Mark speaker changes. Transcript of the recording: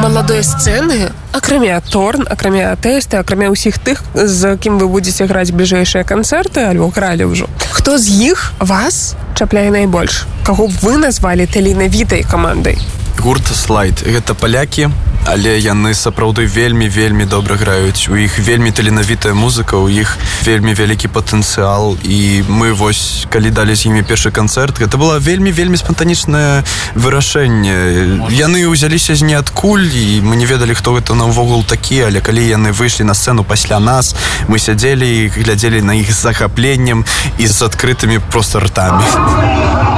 Speaker 1: маладой сцэны, акрамя Торн, акрамя Тэсты, акрамя ўсіх тых, з кім вы будзеце граць бліжэйшыя канцэрты, альбо гралі ўжо. Хто з іх вас чапляе найбольш? Каго б вы назвалі таленавітай камандай?
Speaker 2: Гурт Слайд. Гэта палякі, але яны сапраўды вельмі добра граюць. У іх вельмі таленавітая музыка, у іх вельмі вялікі патэнцыял. І мы вось, калі далі з імі першы канцэрт, гэта было вельмі спантанічнае вырашэнне. Яны ўзяліся з ніадкуль, і мы не ведалі, хто гэта навогул такі, але калі яны выйшлі на сцэну пасля нас, мы сядзелі і глядзелі на іх з захапленнем і з адкрытымі проста ртамі.